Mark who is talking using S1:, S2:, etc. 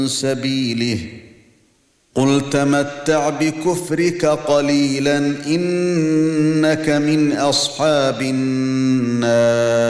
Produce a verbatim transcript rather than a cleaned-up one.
S1: سبيله قل تمتع بكفرك قليلا إنك من أصحاب النار